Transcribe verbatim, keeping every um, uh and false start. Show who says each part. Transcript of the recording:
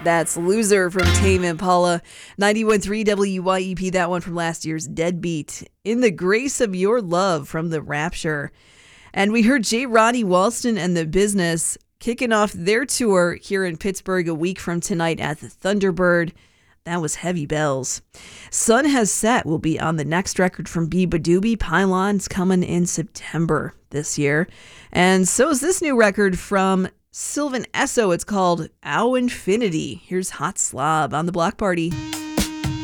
Speaker 1: That's Loser from Tame Impala. ninety-one point three W Y E P, that one from last year's Deadbeat. In the Grace of Your Love from The Rapture. And we heard J. Ronnie Walston and The Business kicking off their tour here in Pittsburgh a week from tonight at the Thunderbird. That was Heavy Bells. Sun Has Set will be on the next record from Beabadoobee. Pylons coming in September this year. And so is this new record from Sylvan Esso. It's called Ow Infinity. Here's Hot Slob on The Block Party.